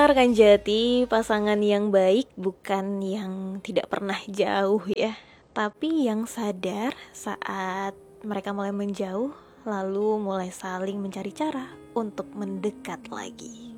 Benar kan Jati, pasangan yang baik bukan yang tidak pernah jauh ya, tapi yang sadar saat mereka mulai menjauh, lalu mulai saling mencari cara untuk mendekat lagi.